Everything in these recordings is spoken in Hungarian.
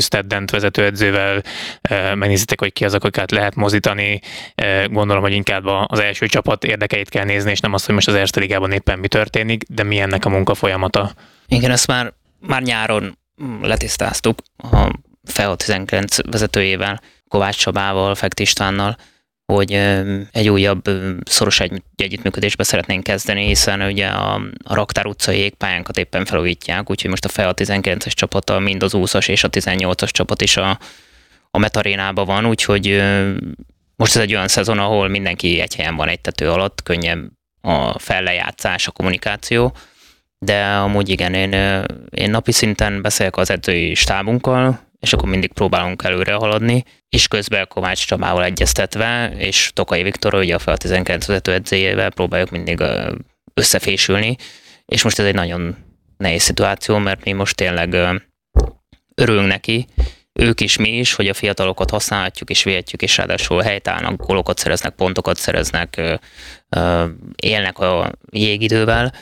Steddent vezetőedzővel, megnézitek, hogy ki az, akiket lehet mozdítani. Gondolom, hogy inkább az első csapat érdekeit kell nézni, és nem azt, hogy most az Erste Ligában éppen mi történik, de mi ennek a munka folyamata. Igen, ezt már nyáron letisztáztuk a FEA 19 vezetőjével, Kovács Csabával, Fekete Istvánnal, hogy egy újabb szoros együttműködésbe szeretnénk kezdeni, hiszen ugye a Raktár utcai jégpályánkat éppen felújítják, úgyhogy most a FEA 19-es csapata, mind az 20-as és a 18-as csapat is a Metarénában van, úgyhogy most ez egy olyan szezon, ahol mindenki egy helyen van egy tető alatt, könnyebb a fellejátszás, a kommunikáció, de amúgy igen, én napi szinten beszélek az edzői stábunkkal, és akkor mindig próbálunk előre haladni, és közben Kovács Csabával egyeztetve, és Tokai Viktor, ugye a FEA 19 vezetőedzőjével próbáljuk mindig összefésülni, és most ez egy nagyon nehéz szituáció, mert mi most tényleg örülünk neki, ők is, mi is, hogy a fiatalokat használhatjuk és vihetjük, és ráadásul helytállnak, gólokat szereznek, pontokat szereznek, élnek a jégidővel,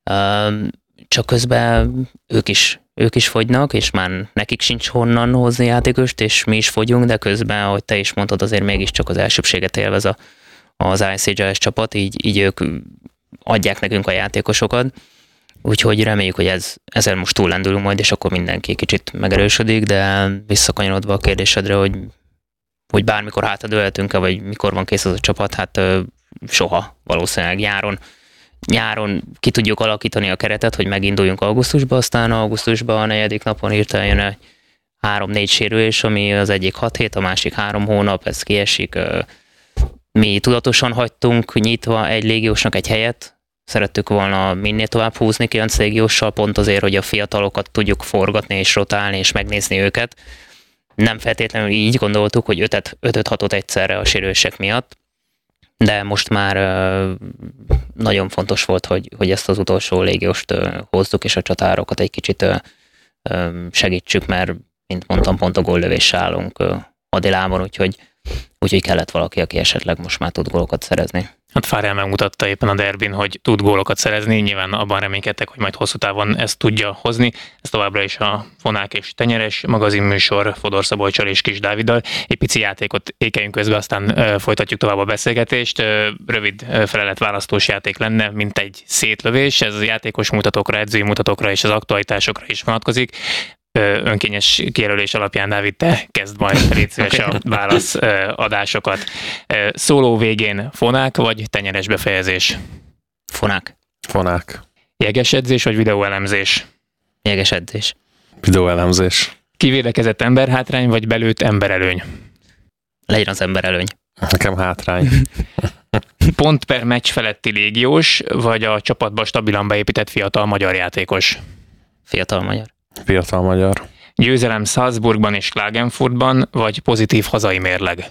csak közben ők is fogynak, és már nekik sincs honnan hozni játékost, és mi is fogyunk, de közben, ahogy te is mondtad, azért mégiscsak az elsőbséget élvez az ICJS csapat, így ők adják nekünk a játékosokat, úgyhogy reméljük, hogy ezzel most túllendülünk majd, és akkor mindenki kicsit megerősödik, de visszakanyarodva a kérdésedre, hogy bármikor hátradőlhetünk-e, vagy mikor van kész az a csapat, hát soha valószínűleg nyáron ki tudjuk alakítani a keretet, hogy meginduljunk augusztusba, aztán augusztusban a 4. napon hirtelen jön egy 3-4 sérülés, ami az egyik 6 hét, a másik 3 hónap, ez kiesik. Mi tudatosan hagytunk nyitva egy légiósnak egy helyet, szerettük volna minél tovább húzni 9 légióssal, pont azért, hogy a fiatalokat tudjuk forgatni és rotálni és megnézni őket. Nem feltétlenül így gondoltuk, hogy 5-6-ot egyszerre a sérülések miatt, de most már nagyon fontos volt, hogy ezt az utolsó légióst hozzuk, és a csatárokat egy kicsit segítsük, mert, mint mondtam, pont a góllövéssel állunk Adilában, úgyhogy kellett valaki, aki esetleg most már tud gólokat szerezni. Hát Fárel megmutatta éppen a derbin, hogy tud gólokat szerezni, nyilván abban reménykedtek, hogy majd hosszú távon ezt tudja hozni. Ez továbbra is a Fonák és Tenyeres magazinműsor Fodor Szabolccsal és Kis Dáviddal. Egy pici játékot ékeljünk közben, aztán folytatjuk tovább a beszélgetést. Rövid felelet-választós játék lenne, mint egy szétlövés. Ez a játékos mutatókra, edzői mutatókra és az aktualitásokra is vonatkozik. Önkényes kijelölés alapján, Dávid, te kezd majd, légy szíves a válaszadásokat. Szóló végén Fonák vagy Tenyeres befejezés? Fonák. Jeges edzés vagy videóelemzés? Jeges edzés. Videóelemzés. Kivédekezett emberhátrány vagy belőtt emberelőny? Legyen az emberelőny. Nekem hátrány. Pont per meccs feletti légiós, vagy a csapatba stabilan beépített fiatal magyar játékos? Fiatal magyar. Győzelem Salzburgban és Klagenfurtban, vagy pozitív hazai mérleg?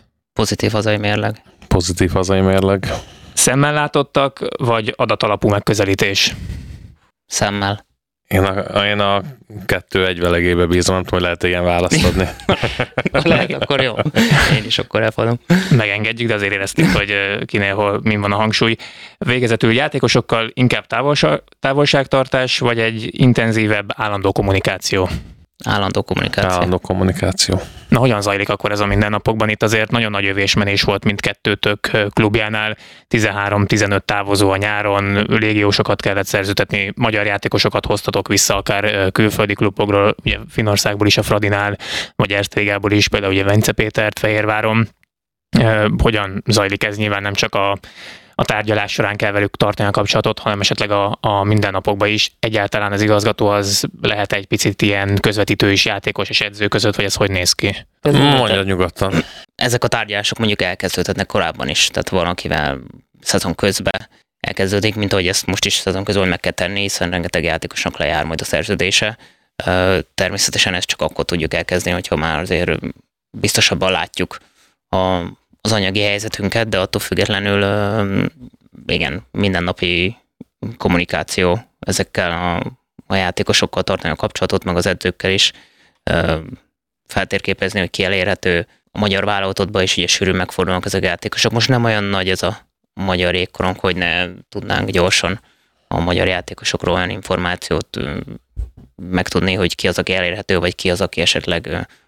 Pozitív hazai mérleg. Szemmel látottak, vagy adatalapú megközelítés? Szemmel. Én a 2-1 velegébe bízom, nem tudom, hogy lehet ilyen választ adni. Lehet, akkor jó. Én is akkor elfogadom. Megengedjük, de azért éreztük, hogy kinél min van a hangsúly. Végezetül játékosokkal inkább távolságtartás, vagy egy intenzívebb állandó kommunikáció? Állandó kommunikáció. Na, hogyan zajlik akkor ez a mindennapokban? Itt azért nagyon nagy övésmenés volt mindkettőtök klubjánál, 13-15 távozó a nyáron, légiósokat kellett szerződtetni, magyar játékosokat hoztatok vissza, akár külföldi klubokról, ugye Finnországból is a Fradinál, vagy Erste Ligából is, például ugye Vence Pétert Fehérváron. Hogyan zajlik ez? Nyilván nem csak a tárgyalás során kell velük tartani a kapcsolatot, hanem esetleg a mindennapokban is. Egyáltalán az igazgató az lehet egy picit ilyen közvetítő is játékos és edző között, vagy ez hogy néz ki? Mondja nyugodtan. Ezek a tárgyalások mondjuk elkezdődhetnek korábban is, tehát valakivel szezon közben elkezdődik, mint ahogy ezt most is szezon közben meg kell tenni, hiszen rengeteg játékosnak lejár majd a szerződése. Természetesen ezt csak akkor tudjuk elkezdeni, hogyha már azért biztosabban látjuk az anyagi helyzetünket, de attól függetlenül igen, mindennapi kommunikáció ezekkel a játékosokkal tartani a kapcsolatot, meg az edzőkkel is feltérképezni, hogy ki elérhető. A magyar válogatottban is ugye sűrűn megfordulnak ezek a játékosok. Most nem olyan nagy ez a magyar jégkorong, hogy ne tudnánk gyorsan a magyar játékosokról olyan információt megtudni, hogy ki az, aki elérhető, vagy ki az, aki esetleg